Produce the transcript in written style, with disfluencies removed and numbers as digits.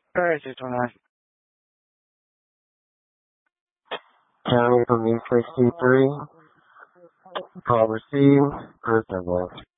Alright, 629. County from 863. Call received. Person left.